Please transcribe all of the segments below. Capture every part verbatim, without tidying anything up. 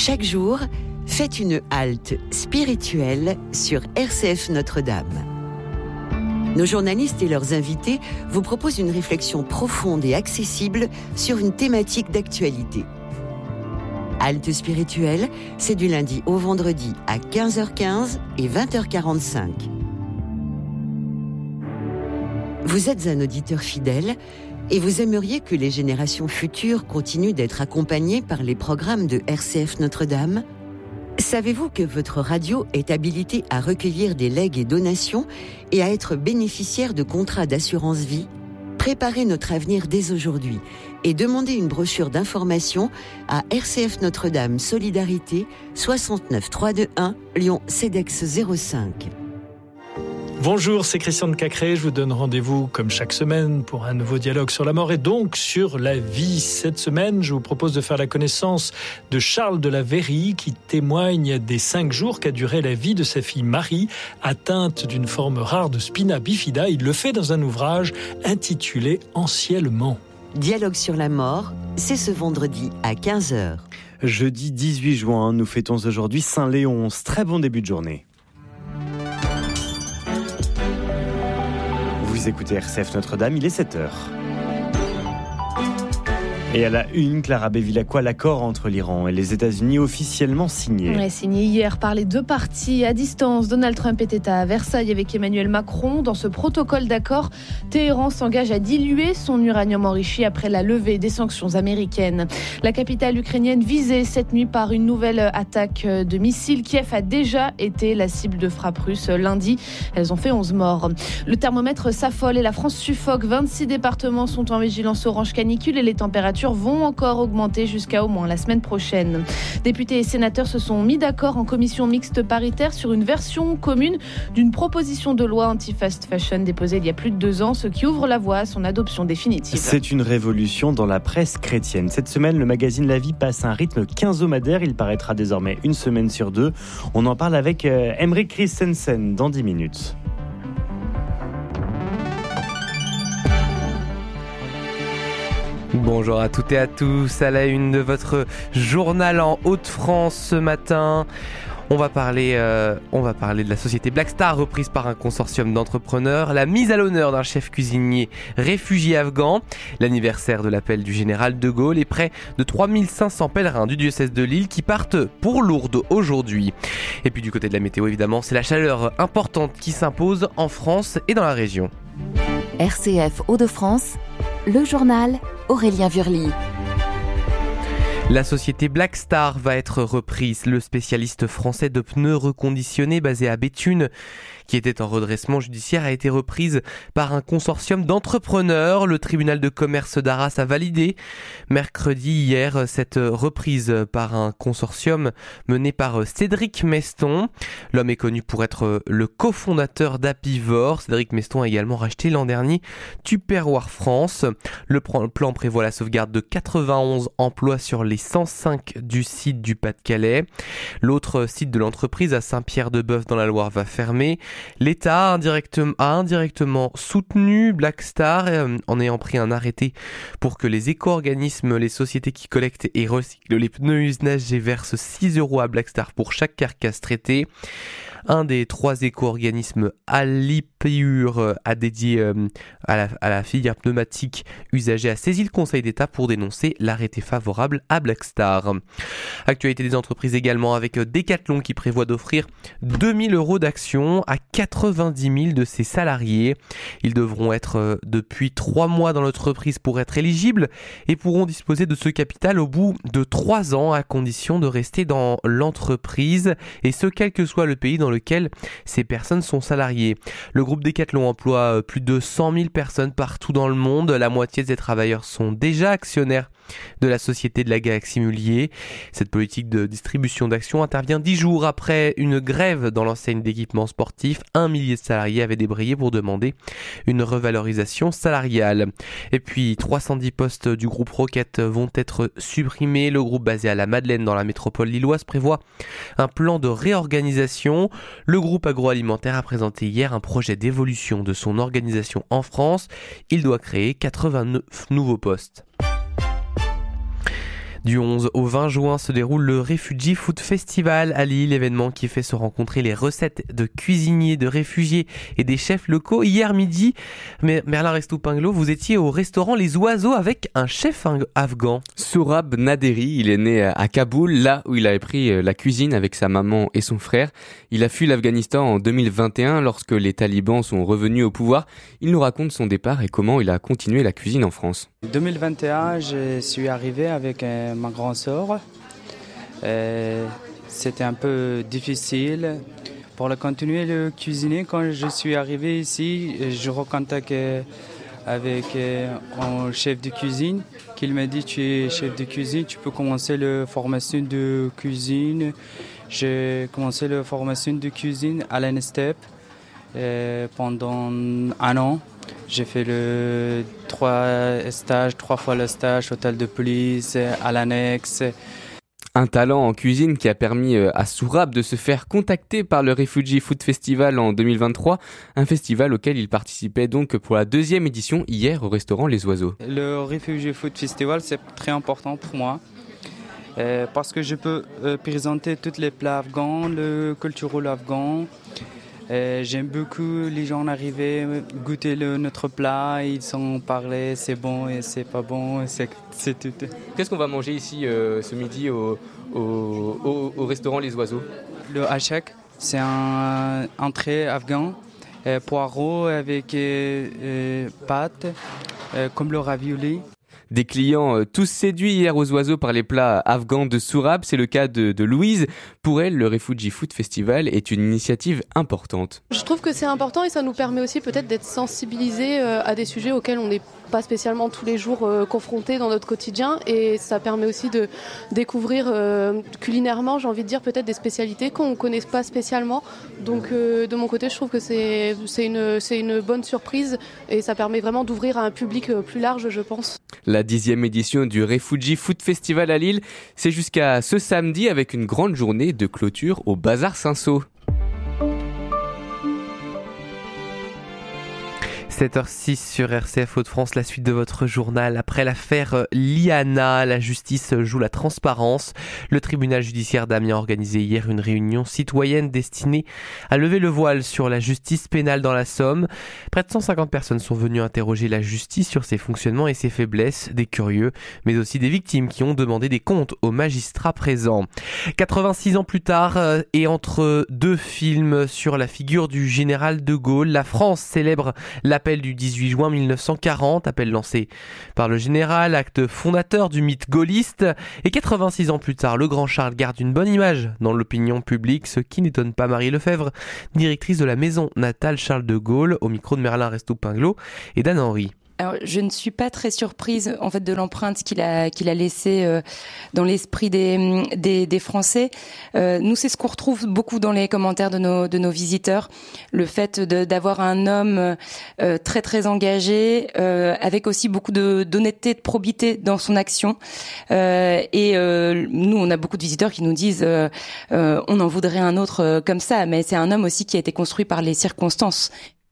Chaque jour, faites une halte spirituelle sur R C F Notre-Dame. Nos journalistes et leurs invités vous proposent une réflexion profonde et accessible sur une thématique d'actualité. Halte spirituelle, c'est du lundi au vendredi à quinze heures quinze et vingt heures quarante-cinq. Vous êtes un auditeur fidèle et vous aimeriez que les générations futures continuent d'être accompagnées par les programmes de R C F Notre-Dame ? Savez-vous que votre radio est habilitée à recueillir des legs et donations et à être bénéficiaire de contrats d'assurance vie ? Préparez notre avenir dès aujourd'hui et demandez une brochure d'information à R C F Notre-Dame Solidarité soixante-neuf trois cent vingt-et-un Lyon CEDEX zéro cinq. Bonjour, c'est Christian de Cacré. Je vous donne rendez-vous comme chaque semaine pour un nouveau dialogue sur la mort et donc sur la vie. Cette semaine, je vous propose de faire la connaissance de Charles de la Verrie qui témoigne des cinq jours qu'a duré la vie de sa fille Marie, atteinte d'une forme rare de spina bifida. Il le fait dans un ouvrage intitulé « Anciennement ». Dialogue sur la mort, c'est ce vendredi à quinze heures. Jeudi dix-huit juin, nous fêtons aujourd'hui Saint-Léonce. Très bon début de journée. Vous écoutez R C F Notre-Dame, il est sept heures. Et à la une, Clara Bevilacqua, l'accord entre l'Iran et les États-Unis officiellement signé. Ouais, signé hier par les deux parties à distance. Donald Trump était à Versailles avec Emmanuel Macron. Dans ce protocole d'accord, Téhéran s'engage à diluer son uranium enrichi après la levée des sanctions américaines. La capitale ukrainienne visée cette nuit par une nouvelle attaque de missiles. Kiev a déjà été la cible de frappes russes lundi. Elles ont fait onze morts. Le thermomètre s'affole et la France suffoque. vingt-six départements sont en vigilance orange canicule et les températures vont encore augmenter jusqu'à au moins la semaine prochaine. Députés et sénateurs se sont mis d'accord en commission mixte paritaire sur une version commune d'une proposition de loi anti-fast fashion déposée il y a plus de deux ans, ce qui ouvre la voie à son adoption définitive. C'est une révolution dans la presse chrétienne. Cette semaine, le magazine La Vie passe à un rythme quinzomadaire. Il paraîtra désormais une semaine sur deux. On en parle avec euh, Emmerich Christensen dans dix minutes. Bonjour à toutes et à tous, à la une de votre journal en Hauts-de-France ce matin. On va parler, euh, on va parler de la société Black Star reprise par un consortium d'entrepreneurs, la mise à l'honneur d'un chef cuisinier réfugié afghan, l'anniversaire de l'appel du général de Gaulle et près de trois mille cinq cents pèlerins du diocèse de Lille qui partent pour Lourdes aujourd'hui. Et puis du côté de la météo évidemment, c'est la chaleur importante qui s'impose en France et dans la région. R C F Hauts-de-France, le journal Aurélien Vurly. La société Black Star va être reprise. Le spécialiste français de pneus reconditionnés basé à Béthune, qui était en redressement judiciaire, a été reprise par un consortium d'entrepreneurs. Le tribunal de commerce d'Arras a validé mercredi hier cette reprise par un consortium mené par Cédric Meston. L'homme est connu pour être le cofondateur d'Apivore. Cédric Meston a également racheté l'an dernier Tupperware France. Le plan prévoit la sauvegarde de quatre-vingt-onze emplois sur les cent cinq du site du Pas-de-Calais. L'autre site de l'entreprise à Saint-Pierre-de-Bœuf dans la Loire va fermer. L'État a indirectement, a indirectement soutenu Black Star euh, en ayant pris un arrêté pour que les éco-organismes, les sociétés qui collectent et recyclent les pneus usagés versent six euros à Black Star pour chaque carcasse traitée. Un des trois éco-organismes Alipur a dédié euh, à, la, à la filière pneumatique usagée a saisi le Conseil d'État pour dénoncer l'arrêté favorable à Black Star. Actualité des entreprises également avec Decathlon qui prévoit d'offrir deux mille euros d'actions à quatre-vingt-dix mille de ses salariés. Ils devront être euh, depuis trois mois dans l'entreprise pour être éligibles et pourront disposer de ce capital au bout de trois ans à condition de rester dans l'entreprise et ce quel que soit le pays dans le lequel ces personnes sont salariées. Le groupe Decathlon emploie plus de cent mille personnes partout dans le monde. La moitié de ces travailleurs sont déjà actionnaires de la société de la Galaxie Mullier. Cette politique de distribution d'actions intervient dix jours après une grève dans l'enseigne d'équipements sportifs. Un millier de salariés avaient débrayé pour demander une revalorisation salariale. Et puis trois cent dix postes du groupe Rocket vont être supprimés. Le groupe basé à la Madeleine dans la métropole lilloise prévoit un plan de réorganisation. Le groupe agroalimentaire a présenté hier un projet d'évolution de son organisation en France. Il doit créer quatre-vingt-neuf nouveaux postes. Du onze au vingt juin se déroule le Refugee Food Festival à Lille, événement qui fait se rencontrer les recettes de cuisiniers, de réfugiés et des chefs locaux. Hier midi, Merlin Restou-Pinglo, vous étiez au restaurant Les Oiseaux avec un chef afghan. Sourab Naderi, il est né à Kaboul, là où il a appris la cuisine avec sa maman et son frère. Il a fui l'Afghanistan en deux mille vingt et un lorsque les talibans sont revenus au pouvoir. Il nous raconte son départ et comment il a continué la cuisine en France. En deux mille vingt et un, je suis arrivé avec euh, ma grande sœur. Euh, c'était un peu difficile. Pour le continuer de cuisiner, quand je suis arrivé ici, je recontacte avec euh, un chef de cuisine qui m'a dit tu es chef de cuisine, tu peux commencer la formation de cuisine. J'ai commencé la formation de cuisine à l'N S T E P euh, pendant un an. J'ai fait le trois stages, trois fois le stage, hôtel de police, à l'annexe. Un talent en cuisine qui a permis à Sourab de se faire contacter par le Refugee Food Festival en deux mille vingt-trois, un festival auquel il participait donc pour la deuxième édition hier au restaurant Les Oiseaux. Le Refugee Food Festival, c'est très important pour moi euh, parce que je peux euh, présenter tous les plats afghans, le culturel afghan. Euh, j'aime beaucoup les gens arriver, goûter le, notre plat, ils sont parlé, c'est bon et c'est pas bon, c'est, c'est tout. Qu'est-ce qu'on va manger ici euh, ce midi au, au, au, au restaurant Les Oiseaux? Le hachak, c'est un entrée afghan, euh, poireaux avec euh, euh, pâtes, euh, comme le ravioli. Des clients euh, tous séduits hier aux Oiseaux par les plats afghans de Sourab, c'est le cas de, de Louise. Pour elle, le Refugee Food Festival est une initiative importante. Je trouve que c'est important et ça nous permet aussi peut-être d'être sensibilisés euh, à des sujets auxquels on n'est pas spécialement tous les jours euh, confrontés dans notre quotidien, et ça permet aussi de découvrir euh, culinairement, j'ai envie de dire, peut-être des spécialités qu'on ne connaît pas spécialement. Donc euh, de mon côté, je trouve que c'est, c'est, une, c'est une bonne surprise et ça permet vraiment d'ouvrir à un public plus large, je pense. La dixième édition du Refugee Food Festival à Lille, c'est jusqu'à ce samedi avec une grande journée de clôture au Bazar Saint-Saul. sept heures six sur R C F Hauts-de-France, la suite de votre journal. Après l'affaire Liana, la justice joue la transparence. Le tribunal judiciaire d'Amiens a organisé hier une réunion citoyenne destinée à lever le voile sur la justice pénale dans la Somme. Près de cent cinquante personnes sont venues interroger la justice sur ses fonctionnements et ses faiblesses, des curieux, mais aussi des victimes qui ont demandé des comptes aux magistrats présents. quatre-vingt-six ans plus tard, et entre deux films sur la figure du général de Gaulle, la France célèbre la Appel du dix-huit juin mille neuf cent quarante, appel lancé par le général, acte fondateur du mythe gaulliste. Et quatre-vingt-six ans plus tard, le grand Charles garde une bonne image dans l'opinion publique, ce qui n'étonne pas Marie Lefebvre, directrice de la maison natale Charles de Gaulle, au micro de Merlin Restou-Pinglo et d'Anne Henry. Alors, je ne suis pas très surprise en fait de l'empreinte qu'il a qu'il a laissée euh, dans l'esprit des des, des Français. Euh, nous, c'est ce qu'on retrouve beaucoup dans les commentaires de nos de nos visiteurs, le fait de, d'avoir un homme euh, très très engagé, euh, avec aussi beaucoup de d'honnêteté, de probité dans son action. Euh, et euh, nous, on a beaucoup de visiteurs qui nous disent euh, euh, on en voudrait un autre euh, comme ça, mais c'est un homme aussi qui a été construit par les circonstances.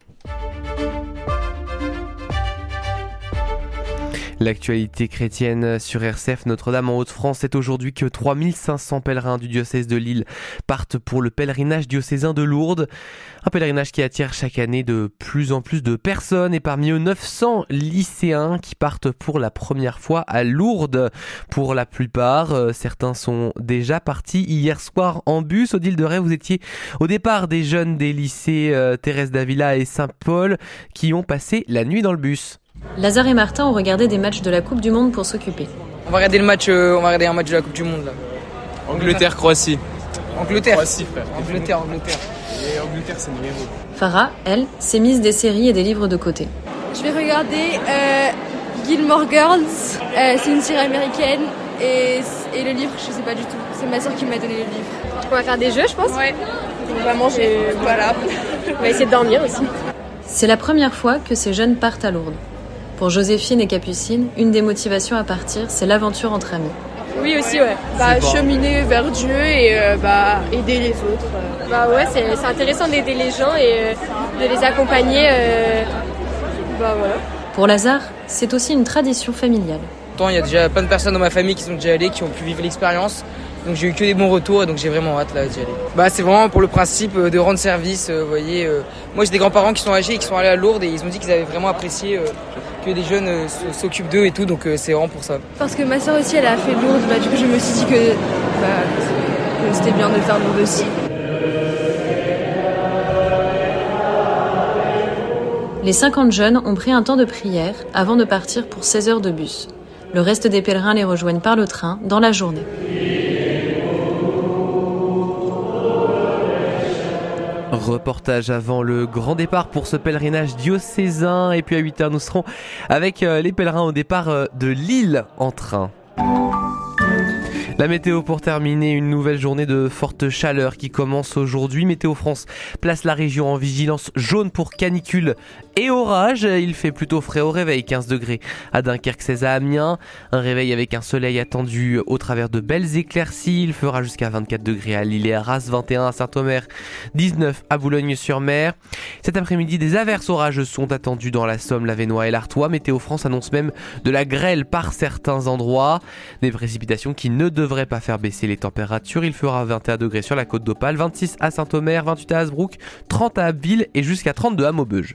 L'actualité chrétienne sur R C F Notre-Dame en Hauts-de-France, c'est aujourd'hui que trois mille cinq cents pèlerins du diocèse de Lille partent pour le pèlerinage diocésain de Lourdes. Un pèlerinage qui attire chaque année de plus en plus de personnes et parmi eux neuf cents lycéens qui partent pour la première fois à Lourdes. Pour la plupart, certains sont déjà partis hier soir en bus. Odile de Ray, vous étiez au départ des jeunes des lycées euh, Thérèse d'Avila et Saint-Paul qui ont passé la nuit dans le bus. Lazare et Martin ont regardé des matchs de la Coupe du Monde pour s'occuper. On va regarder le match, euh, on va regarder un match de la Coupe du Monde là. Angleterre, Croatie. Angleterre. Croatie, frère. Angleterre, Angleterre. Et Angleterre, c'est mon héros. Farah, elle, s'est mise des séries et des livres de côté. Je vais regarder euh, Gilmore Girls. Euh, c'est une série américaine et, et le livre, je sais pas du tout. C'est ma soeur qui m'a donné le livre. On va faire des jeux, je pense. Ouais. On va manger, voilà. On va essayer de dormir aussi. C'est la première fois que ces jeunes partent à Lourdes. Pour Joséphine et Capucine, une des motivations à partir, c'est l'aventure entre amis. Oui aussi, ouais. Bah, cheminer vers Dieu et euh, bah, aider les autres. Euh. Bah ouais, c'est, c'est intéressant d'aider les gens et euh, de les accompagner. Euh, bah voilà. Pour Lazare, c'est aussi une tradition familiale. content. Il y a déjà plein de personnes dans ma famille qui sont déjà allées, qui ont pu vivre l'expérience. Donc j'ai eu que des bons retours et donc j'ai vraiment hâte là d'y aller. Bah c'est vraiment pour le principe de rendre service, vous voyez. Euh, moi j'ai des grands-parents qui sont âgés et qui sont allés à Lourdes et ils ont dit qu'ils avaient vraiment apprécié euh, que des jeunes euh, s'occupent d'eux et tout, donc euh, c'est vraiment pour ça. Parce que ma soeur aussi elle a fait Lourdes, bah, du coup je me suis dit que, bah, que c'était bien de faire Lourdes aussi. Les cinquante jeunes ont pris un temps de prière avant de partir pour seize heures de bus. Le reste des pèlerins les rejoignent par le train dans la journée. Reportage avant le grand départ pour ce pèlerinage diocésain. Et puis à huit heures, nous serons avec les pèlerins au départ de Lille en train. La météo pour terminer, une nouvelle journée de forte chaleur qui commence aujourd'hui. Météo France place la région en vigilance jaune pour canicule et orage. Il fait plutôt frais au réveil, quinze degrés à Dunkerque, seize à Amiens. Un réveil avec un soleil attendu au travers de belles éclaircies. Il fera jusqu'à vingt-quatre degrés à Lille et à Arras, vingt et un à Saint-Omer, dix-neuf à Boulogne-sur-Mer. Cet après-midi, des averses orageuses sont attendues dans la Somme, l'Avesnois et l'Artois. Météo France annonce même de la grêle par certains endroits. Des précipitations qui ne devraient pas faire baisser les températures. Il fera vingt et un degrés sur la côte d'Opale, vingt-six à Saint-Omer, vingt-huit à Hasbrook, trente à Abbeville et jusqu'à trente-deux à Maubeuge.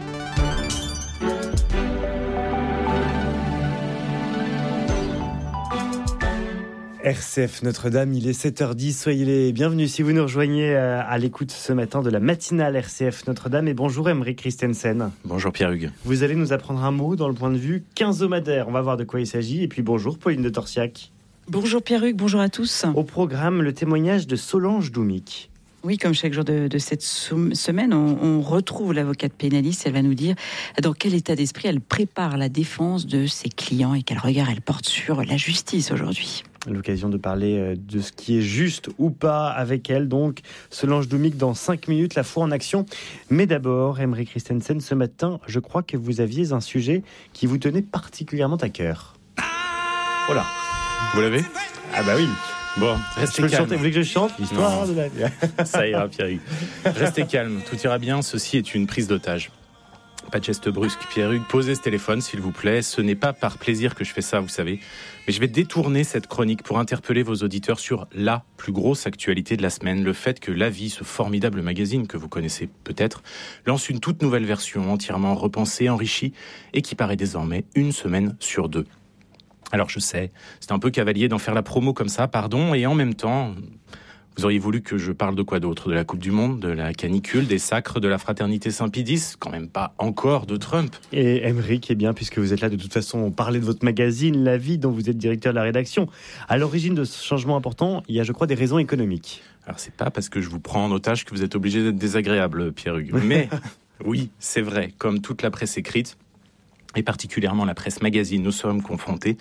R C F Notre-Dame, il est sept heures dix, soyez les bienvenus si vous nous rejoignez à l'écoute ce matin de la matinale R C F Notre-Dame. Et bonjour Aymeric Christensen. Bonjour Pierre-Hugues. Vous allez nous apprendre un mot dans le point de vue quinzomadaire, on va voir de quoi il s'agit. Et puis bonjour Pauline de Torsiac. Bonjour Pierre-Hugues, bonjour à tous. Au programme, le témoignage de Solange Doumic. Oui, comme chaque jour de, de cette semaine, on, on retrouve l'avocate pénaliste. Elle va nous dire dans quel état d'esprit elle prépare la défense de ses clients et quel regard elle porte sur la justice aujourd'hui. L'occasion de parler de ce qui est juste ou pas avec elle. Donc, Solange Doumic dans cinq minutes, la foi en action. Mais d'abord, Aymeric Christensen, ce matin, je crois que vous aviez un sujet qui vous tenait particulièrement à cœur. Voilà. Vous l'avez ? Ah bah oui. Bon, restez calme. Chanter, vous voulez que je chante l'histoire de la vie ? Ça ira, Pierre-Hugues. Restez calme, tout ira bien. Ceci est une prise d'otage. Pas de geste brusque, Pierre-Hugues. Posez ce téléphone, s'il vous plaît. Ce n'est pas par plaisir que je fais ça, vous savez. Mais je vais détourner cette chronique pour interpeller vos auditeurs sur la plus grosse actualité de la semaine. Le fait que La Vie, ce formidable magazine que vous connaissez peut-être, lance une toute nouvelle version entièrement repensée, enrichie et qui paraît désormais une semaine sur deux. Alors je sais, c'est un peu cavalier d'en faire la promo comme ça, pardon, et en même temps, vous auriez voulu que je parle de quoi d'autre ? De la Coupe du Monde, de la canicule, des sacres, de la fraternité Saint-Pédis, quand même pas encore de Trump. Et Aymeric, eh bien, puisque vous êtes là, de toute façon, on parlait de votre magazine, La Vie, dont vous êtes directeur de la rédaction. À l'origine de ce changement important, il y a, je crois, des raisons économiques. Alors c'est pas parce que je vous prends en otage que vous êtes obligé d'être désagréable, Pierre-Hugues. Mais oui, c'est vrai, comme toute la presse écrite, et particulièrement la presse magazine, nous sommes confrontés